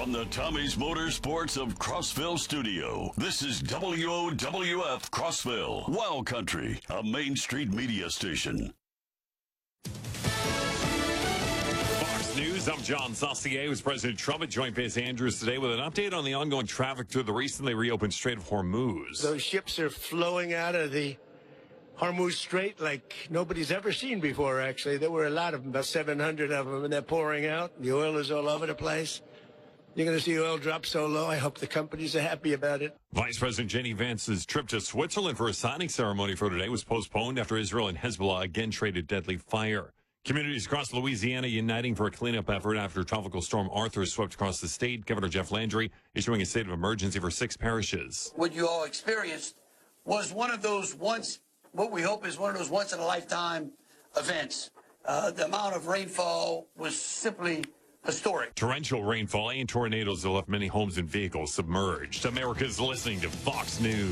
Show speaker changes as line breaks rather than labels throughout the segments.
From the Tommy's Motorsports of Crossville studio, this is WOWF Crossville, Wild Country, a Main Street media station.
Fox News, I'm John Saucier with President Trump at Joint Base Andrews today with an update on the ongoing traffic through the recently reopened Strait of Hormuz.
Those ships are flowing out of the Hormuz Strait like nobody's ever seen before, actually. There were a lot of them, about 700 of them, and they're pouring out. The oil is all over the place. You're going to see oil drop so low. I hope the companies are happy about it.
Vice President J.D. Vance's trip to Switzerland for a signing ceremony for today was postponed after Israel and Hezbollah again traded deadly fire. Communities across Louisiana uniting for a cleanup effort after Tropical Storm Arthur swept across the state. Governor Jeff Landry issuing a state of emergency for 6 parishes.
What you all experienced was one of those what we hope is one of those once-in-a-lifetime events. The amount of rainfall was simply historic.
Torrential rainfall and tornadoes have left many homes and vehicles submerged. America's listening to Fox News.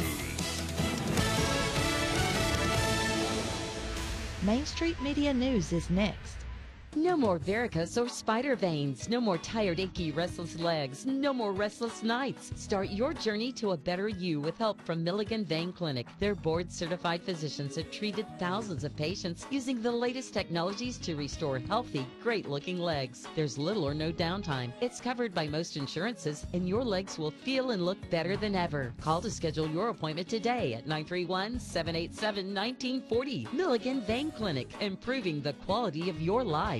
Main Street Media News is next.
No more varicose or spider veins. No more tired, achy, restless legs. No more restless nights. Start your journey to a better you with help from Milligan Vein Clinic. Their board-certified physicians have treated thousands of patients using the latest technologies to restore healthy, great-looking legs. There's little or no downtime. It's covered by most insurances, and your legs will feel and look better than ever. Call to schedule your appointment today at 931-787-1940. Milligan Vein Clinic, improving the quality of your life.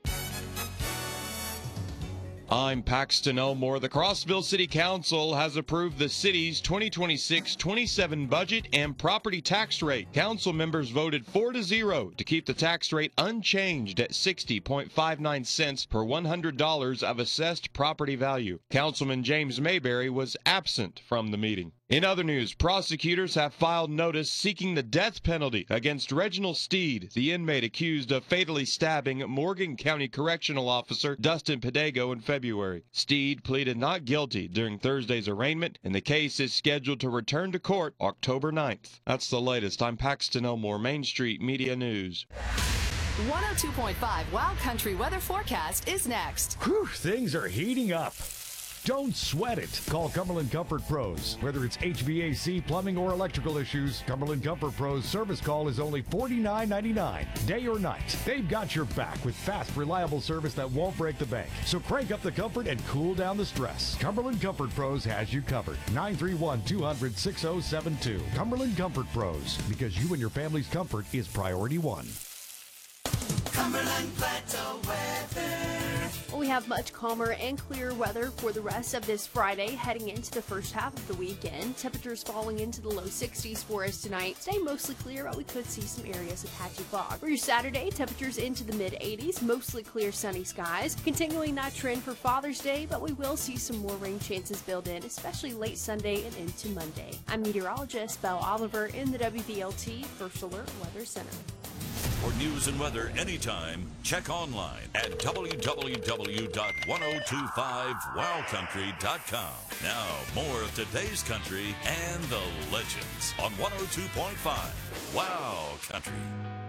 I'm Paxton Elmore. The Crossville City Council has approved the city's 2026-27 budget and property tax rate. Council members voted 4-0 to keep the tax rate unchanged at 60.59 cents per $100 of assessed property value. Councilman James Mayberry was absent from the meeting. In other news, prosecutors have filed notice seeking the death penalty against Reginald Steed, the inmate accused of fatally stabbing Morgan County Correctional Officer Dustin Pedego in February. Steed pleaded not guilty during Thursday's arraignment, and the case is scheduled to return to court October 9th. That's the latest. I'm Paxton Elmore, Main Street Media News.
102.5 Wild Country weather forecast is next.
Whew, things are heating up. Don't sweat it. Call Cumberland Comfort Pros. Whether it's HVAC, plumbing, or electrical issues, Cumberland Comfort Pros service call is only $49.99, day or night. They've got your back with fast, reliable service that won't break the bank. So crank up the comfort and cool down the stress. Cumberland Comfort Pros has you covered. 931-200-6072. Cumberland Comfort Pros, because you and your family's comfort is priority one.
Cumberland Plateau weather.
We have much calmer and clearer weather for the rest of this Friday, heading into the first half of the weekend. Temperatures falling into the low 60s for us tonight. Stay mostly clear, but we could see some areas of patchy fog. For your Saturday, temperatures into the mid-80s, mostly clear sunny skies. Continuing that trend for Father's Day, but we will see some more rain chances build in, especially late Sunday and into Monday. I'm meteorologist Belle Oliver in the WVLT First Alert Weather Center.
For news and weather anytime, check online at www.1025wildcountry.com. Now, more of today's country and the legends on 102.5 Wild Country.